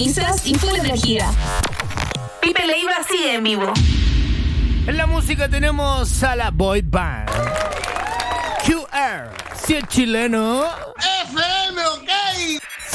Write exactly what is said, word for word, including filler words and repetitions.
risas y full energía. Pipe Leiva sigue en vivo. En la música tenemos a la boy band Q R, si es chileno. F